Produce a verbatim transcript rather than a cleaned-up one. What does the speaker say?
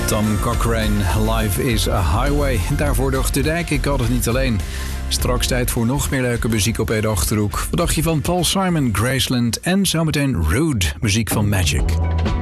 Tom Cochrane, Life is a Highway. Daarvoor Dag de Dijk, ik had het niet alleen. Straks tijd voor nog meer leuke muziek op één Achterhoek. Wat dacht je van Paul Simon, Graceland en zometeen Rude, muziek van Magic.